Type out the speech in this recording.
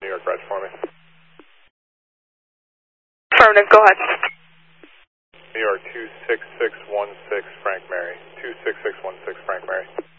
New York Bridge for me. Affirmative, go ahead. New York 26616 Frank Mary. 26616 Frank Mary.